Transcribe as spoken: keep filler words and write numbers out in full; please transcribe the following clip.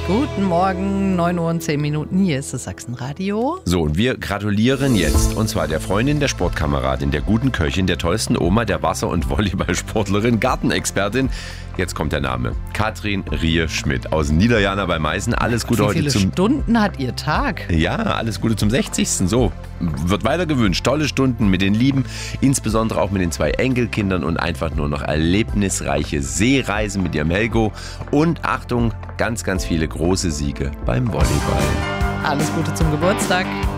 Guten Morgen, neun Uhr und zehn Minuten, hier ist das Sachsenradio. So, und wir gratulieren jetzt, und zwar der Freundin, der Sportkameradin, der guten Köchin, der tollsten Oma, der Wasser- und Volleyballsportlerin, Gartenexpertin. Jetzt kommt der Name. Katrin Rie-Schmidt aus Niederjana bei Meißen. Alles Gute Wie heute viele zum... Stunden hat Ihr Tag? Ja, alles Gute zum sechzigsten So, wird weiter gewünscht. Tolle Stunden mit den Lieben, insbesondere auch mit den zwei Enkelkindern und einfach nur noch erlebnisreiche Seereisen mit ihrem Helgo. Und Achtung, ganz, ganz viele große Siege beim Volleyball. Alles Gute zum Geburtstag.